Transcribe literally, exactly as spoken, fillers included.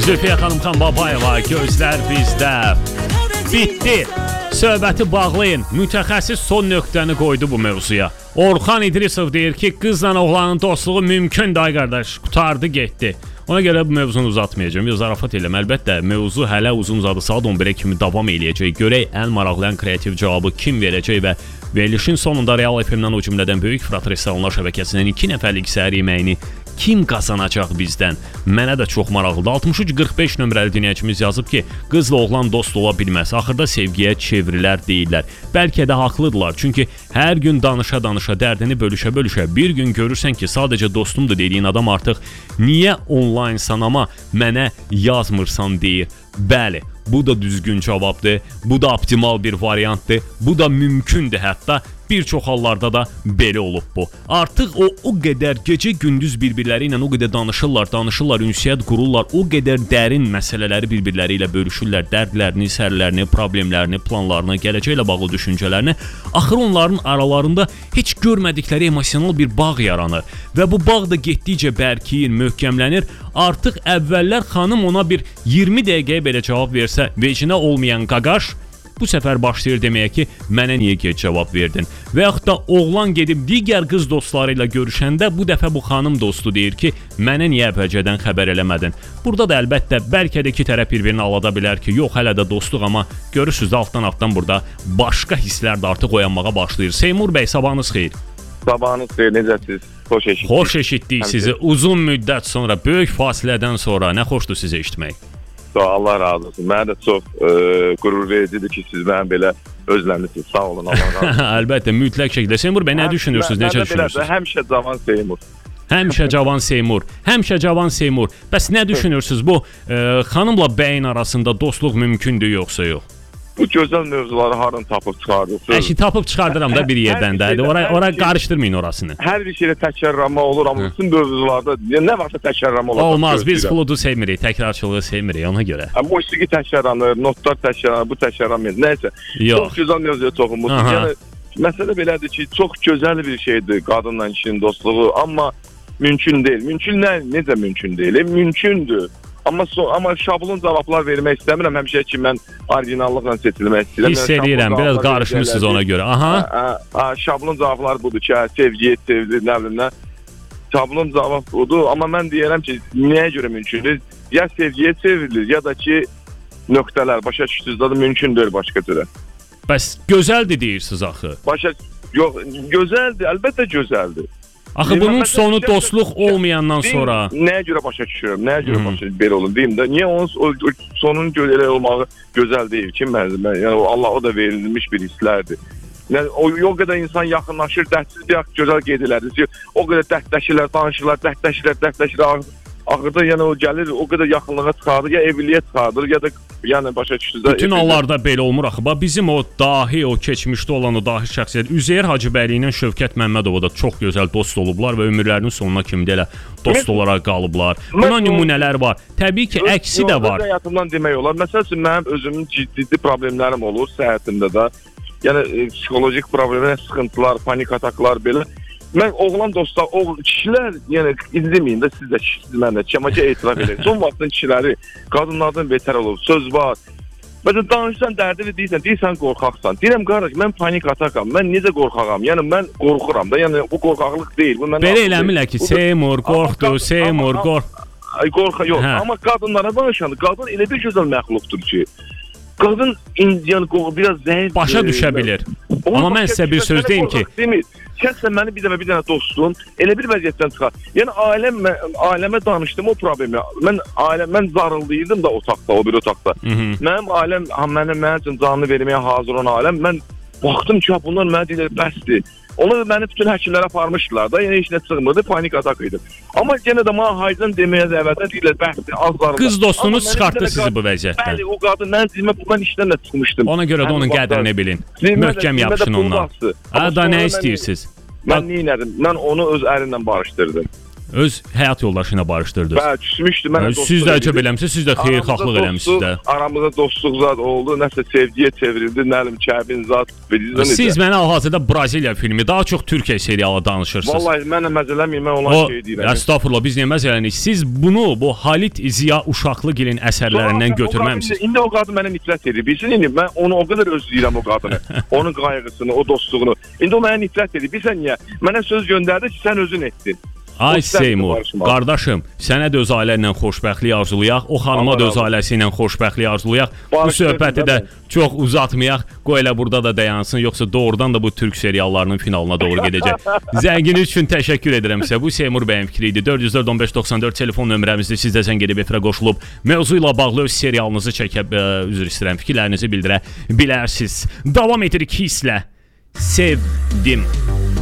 Zülfiyə xanım Babayeva, gözlər bizdə. Bitdi. Söhbəti bağlayın. Mütəxəssis son nöqtəni qoydu bu mövzuya. Orxan İdrisov deyir ki, qızla oğlanın dostluğu mümkün day qardaş. Qutardı, getdi. Ona görə bu mövzunu uzatmayacağım. Yox, zarafat eləm. Əlbəttə, mövzu hələ uzun uzadı. Saat on birə kimi davam eləyəcək. Görək ən maraqlı, ən kreativ cavabı kim verəcək və verilişin sonunda Real F M-dən o cümlədən Böyük Fırat Restoranlar şəbəkəsinin iki nəfərlik səhər yeməyini kim qazanacaq bizdən? Mənə də çox maraqlıdır. altmış üç qırx beş nömrəli dinləyicimiz yazıb ki, qızla oğlan dost ola bilməz. Axırda sevgiyə çevrilər deyirlər. Bəlkə də haqlıdırlar. Çünki hər gün danışa-danışa, dərdini bölüşə-bölüşə bir gün görürsən ki, sadəcə dostumdur dediyin adam artıq niyə onlayn sanama mənə yazmırsan deyir. Bəli, bu da düzgün cavabdır. Bu da optimal bir variantdır. Bu da mümkündür hətta. Bir çox hallarda da belə olub bu. Artıq o o qədər gecə-gündüz bir-birləri ilə o qədər danışırlar, danışırlar, ünsiyyət qururlar, o qədər dərin məsələləri bir-birləri ilə bölüşürlər, dərdlərini, sərlərini, problemlərini, planlarını, gələcəklə bağlı düşüncələrini. Axır onların aralarında heç görmədikləri emosional bir bağ yaranır və bu bağ da getdikcə bərkiyir, möhkəmlənir. Artıq əvvəllər xanım ona bir iyirmi dəqiqəyə belə cavab versə, vecinə olmayan qaqaş bu səfər başlayır deməyə ki, mənə niyə geç cavab verdin? Və yaxud da oğlan gedib digər qız dostları ilə görüşəndə bu dəfə bu xanım dostu deyir ki, mənə niyə əvvəlcədən xəbər eləmədin? Burada da əlbəttə bəlkə də iki tərəf bir-birini alada bilər ki, yox hələ də dostluq, amma görürsüz altdan-altdan burada başqa hisslər də artıq oyanmağa başlayır. Seymur bəy, sabahınız xeyir. Sabahınız xeyir, necəsiniz? Xoş eşitdik. Xoş eşitdik sizi. Uzun müddət sonra, böyük fasilədən sonra nə xoşdur sizə eşitmək. Allah razı olsun. Mənə də çox e, qürur vericidir ki, siz mənim belə özləmisiniz. Sağ olun, Allah razı olsun. Əlbəttə, mütləq şəkildə. Seymur bəy, nə düşünürsünüz, necə düşünürsünüz? Həmişə cavan Seymur. Həmişə cavan Seymur. Həmişə cavan Seymur. Bəs nə düşünürsünüz bu e, xanımla bəyin arasında dostluq mümkündür yoxsa yox? Bu gözəl mövzuları harın tapıb çıxardırsınız? Əşi, tapıb çıxardıram da bir yerdən də. Oraya, oraya qarışdırmayın orasını. Hər bir şeylə təkrarlanma olur, amma bütün mövzularda nə varsa təkrarlanma olur. Olmaz, biz fludu sevmirik, təkrarçılığı sevmirik ona görə. Musiqi təkrarlanır, notlar təkrarlanır, bu təkrarlanmır. Nəysə, çox gözəl mövzuya toxunmuşsunuz. Yəni, məsələ belədir ki, çox gözəl bir şeydir qadınla kişinin dostluğu, amma mümkün deyil. Mümkün nə, necə mümkün deyil? E, mümkündür. Amma, so, amma şablon cavablar vermək istəmirəm. Həmişə ki, mən orijinallıqla seçilmək istəyirəm. Hiss edirəm, biraz qarışmışsınız ona görə. Aha. Hə, hə, şablon cavablar budur ki, hə, sevgiyə sevilir, nə bilim nə. Şablon cavab budur, amma mən deyirəm ki, nəyə görə mümkündür? Ya sevgiyə sevilir, ya da ki, nöqtələr, başa düşdünüz da mümkündür başqa türə. Bəs gözəldir deyirsiniz axı. Başa, yox, gözəldir, əlbəttə gözəldir. Axı bunun sonu dostluq olmayandan sonra. Nəyə görə başa düşürəm? Nəyə görə başa belə olur deyim də. Niyə onun o, o, sonun elə olmağı gözəl deyil ki, mən, yəni Allah o da verilmiş bir hisslərdir. Yəni o, o qədər insan yaxınlaşır, dəhdsiz bir gözəl qeyd elərdi. O qədər dərdləşirlər, danışırlar, dərdləşirlər, dərdləşirlər. Axırda yəni o gəlir, o qədər yaxınlığa çıxardır, ya evliliyə çıxardır, ya da yəni başa düşdünüz. Bütün hallarda belə olmur axı. Bax bizim o dahi, o keçmişdə olan o dahi şəxsiyyət Üzeyir Hacıbəyli ilə Şövkət Məmmədov da çox gözəl dost olublar və ömürlərinin sonuna kimi də elə dost olaraq qalıblar. Buna nümunələr var. Təbii ki, əksi də var. Həyatımdan demək olar. Məsəl üçün mənim özümün ciddi problemlərim olur səhhətimdə də. Yəni psixolojik problemlər, sıxıntılar, panik ataklar belə. Mən oğlan dostlar, o kişilər, yəni izləməyin də siz də kişisiniz, mən də kişiyə etiraf edin. Son vaxtın kişiləri qadınlardan betər olub, söz var. Məsələn, danışsan dərdini deyirsən, deyirsən qorxaqsan. Deyirəm, qardaş, mən panik atakam, mən necə qorxağam? Yəni mən qorxuram da, yəni bu qorxaqlıq deyil. Bu belə eləmirlər ki, Seymur qorxdu, Seymur qorx. Ay qorxa yox, hə. Amma qadınlara danışanda qadın elə bir gözəl məxluqdur ki, qadın yəni biraz zəif, başa düşə bilir. Amma mən sizə bir söz deyim ki, şəxsən məni bir dəfə bir dənə dostun elə bir vəziyyətdən çıxar. Yəni ailəm ailəmə danışdım o problemi. Mən ailəm mən zarıldıydım da otaqda, o bir otaqda. Hı -hı. Mənim ailəm mənim mənim üçün canını verməyə hazır olan ailəm. Mən baxdım ki, bunlar mənə deyirlər bəsdir. Onlar məni bütün həkimlərə aparmışdılar da, yəni heç nə çıxmırdı, panik atak idi. Amma yenə də mənə haycan deməyə də əvvəldən deyirlər bəsdir, az zarıldı. Qız dostunuz çıxartdı sizi bu vəziyyətdən. Bəli, o qadın mən deyimə bundan işdən də çıxmışdım. Ona görə də onun qədrini bilin. Möhkəm yapışın ondan. Ha da nə istəyirsiniz? Mən nə elədim? Mən onu öz ərimlə barışdırdım. öz həyat yoldaşı ilə barışdırdınız. Bəli, küsmüşdü. Mən yəni, siz də cəb eləmisiniz, siz də xeyirxahlıq eləmisiniz də. Aramızda dostluq zad oldu, nəsə sevgiyə çevrildi, nəlim kəbin zad. Siz mənə hal-hazırda Braziliya filmi, daha çox Türkiyə serialı danışırsınız. Vallahi mənə məzələməyim, mən olan şey deyirəm. Estağfurullah, biz niyə məzələnik? Siz bunu bu Halit Ziya Uşaqlıgilin əsərlərindən götürməmisiniz. İndi o qadın mənə nifrət edir. Bilsin indi mən onu o qədər özləyirəm o qadını. Onun qayğısını, o dostluğunu. İndi o mənə nifrət edir. Bilsən niyə? Mənə söz göndərdi ki, sən özün etdin. Ay Seymur, qardaşım, sənə də öz ailə ilə xoşbəxtlik arzulayaq, o xanıma da öz ailəsi ilə xoşbəxtlik arzulayaq. Bu söhbəti də çox uzatmayaq, qoy elə burada da dayansın, yoxsa doğrudan da bu türk seriallarının finalına doğru gedəcək. Zənginiz üçün təşəkkür edirəm sizə. Bu Seymur bəyin fikri idi. dörd yüz dörd on beş doxsan dörd telefon nömrəmizdir. Siz də zəng edib efirə qoşulub mövzu ilə bağlı öz serialınızı çəkib, üzr istəyirəm, fikirlərinizi bildirə bilərsiniz. Davam edirik hisslə. Sevdim.